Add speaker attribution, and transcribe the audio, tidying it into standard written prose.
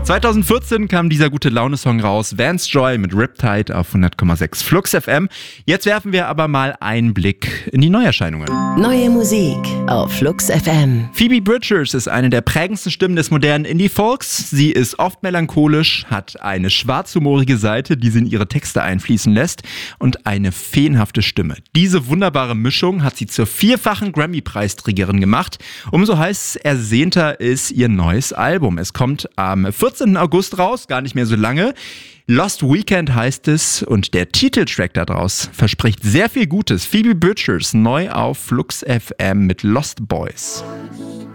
Speaker 1: 2014 kam dieser Gute-Laune-Song raus, Vance Joy mit Riptide auf 100,6 Flux FM. Jetzt werfen wir aber mal einen Blick in die Neuerscheinungen.
Speaker 2: Neue Musik auf Flux FM.
Speaker 1: Phoebe Bridgers ist eine der prägendsten Stimmen des modernen Indie-Folks. Sie ist oft melancholisch, hat eine schwarzhumorige Seite, die sie in ihre Texte einfließen lässt und eine feenhafte Stimme. Diese wunderbare Mischung hat sie zur 4-fachen Grammy-Preisträgerin gemacht. Umso heiß ersehnter ist ihr neues Album. Es kommt am 14. August raus, gar nicht mehr so lange. Lost Weekend heißt es und der Titeltrack daraus verspricht sehr viel Gutes. Phoebe Bridgers neu auf Flux FM mit Lost Boys.